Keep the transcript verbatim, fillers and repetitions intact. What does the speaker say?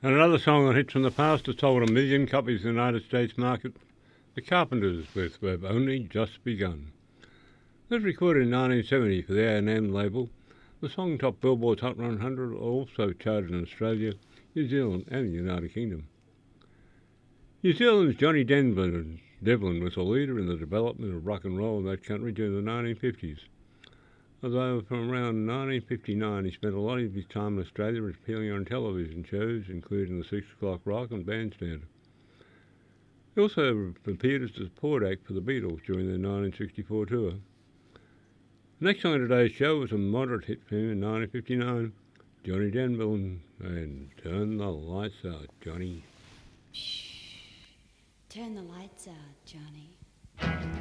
And another song on Hits from the Past has sold a million copies in the United States market. The Carpenters with We've Only Just Begun. It was recorded in nineteen seventy for the A and M label. The song topped Billboard's Hot one hundred, also charted in Australia, New Zealand and the United Kingdom. New Zealand's Johnny Devlin, Devlin was a leader in the development of rock and roll in that country during the nineteen fifties. Although from around nineteen fifty-nine he spent a lot of his time in Australia appearing on television shows, including the Six O'Clock Rock and Bandstand. He also appeared as the support act for the Beatles during their nineteen sixty-four tour. The next song on today's show was a moderate hit for him in nineteen fifty-nine, Johnny Devlin and Turn the Lights Out, Johnny. Shh. Turn the lights out, Johnny.